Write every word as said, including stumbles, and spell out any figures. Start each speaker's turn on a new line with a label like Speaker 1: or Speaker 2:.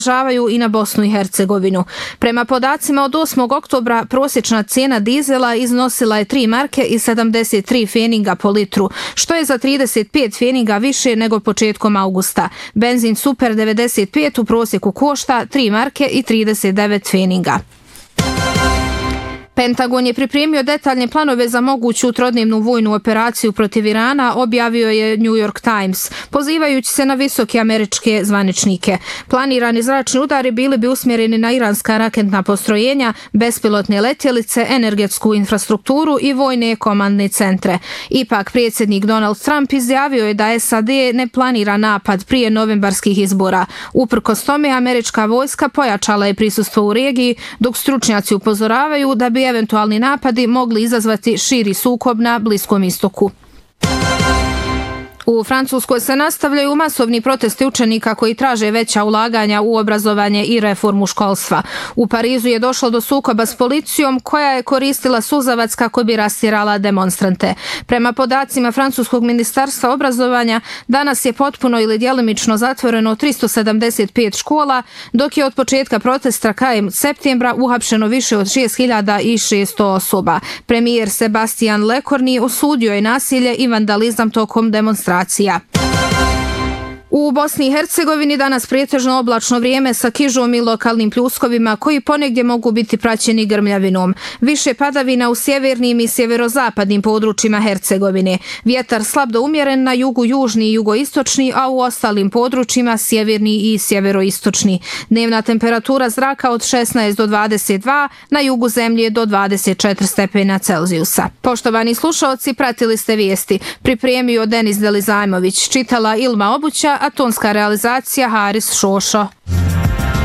Speaker 1: žavaju i na Bosnu i Hercegovinu. Prema podacima od osmog oktobra prosječna cijena dizela iznosila je tri marke i sedamdeset tri pfeninga po litru, što je za trideset pet pfeninga više nego početkom augusta. Benzin Super devedeset pet u prosjeku košta tri marke i trideset devet pfeninga. Pentagon je pripremio detaljne planove za moguću trodnevnu vojnu operaciju protiv Irana, objavio je New York Times, pozivajući se na visoke američke zvaničnike. Planirani zračni udari bili bi usmjereni na iranska raketna postrojenja, bespilotne letjelice, energetsku infrastrukturu i vojne komandne centre. Ipak predsjednik Donald Trump izjavio je da S A D ne planira napad prije novembarskih izbora. Uprkos tome, američka vojska pojačala je prisustvo u regiji, dok stručnjaci upozoravaju da bi eventualni napadi mogli izazvati širi sukob na Bliskom istoku. U Francuskoj se nastavljaju masovni protesti učenika koji traže veća ulaganja u obrazovanje i reformu školstva. U Parizu je došlo do sukoba s policijom koja je koristila suzavac kako bi rastjerala demonstrante. Prema podacima Francuskog ministarstva obrazovanja, danas je potpuno ili djelimično zatvoreno tristo sedamdeset pet škola, dok je od početka protesta krajem septembra uhapšeno više od šest hiljada šesto osoba. Premijer Sebastian Lecornu osudio je nasilje i vandalizam tokom demonstracija. U Bosni i Hercegovini danas pretežno oblačno vrijeme sa kižom i lokalnim pljuskovima koji ponegdje mogu biti praćeni grmljavinom. Više padavina u sjevernim i sjeverozapadnim područjima Hercegovine. Vjetar slab do umjeren na jugu južni i jugoistočni, a u ostalim područjima sjeverni i sjeveroistočni. Dnevna temperatura zraka od šesnaest do dvadeset dva, na jugu zemlje do dvadeset četiri stepena Celzijusa. Poštovani slušaoci, pratili ste vijesti. Pripremio Denis Delizajmović, čitala Ilma Obuća, a tonska realizacija Haris Šošo.